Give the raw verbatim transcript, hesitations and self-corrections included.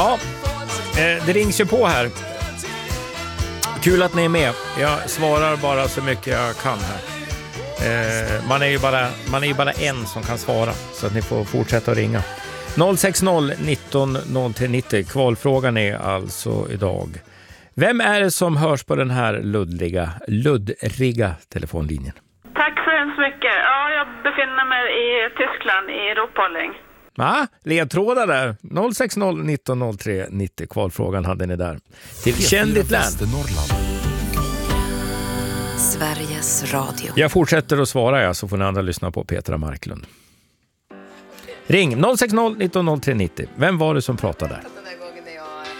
Ja, eh, det rings ju på här. Kul att ni är med. Jag svarar bara så mycket jag kan här. Eh, man är ju bara, man är ju bara en som kan svara, så att ni får fortsätta att ringa. noll sex noll nitton noll tre nittio. Kvalfrågan är alltså idag: vem är det som hörs på den här luddriga, luddriga telefonlinjen? Tack så hemskt mycket. Ja, jag befinner mig i Tyskland, i Ropolling. Ja, ledtrådar där. noll sex noll nitton noll tre nittio. Kvalfrågan hade ni där. Till Känn ditt län. Sveriges Radio. Jag fortsätter att svara, ja, så får ni andra lyssna på Petra Marklund. Ring noll sex noll nitton noll tre nittio. Vem var det som pratade där?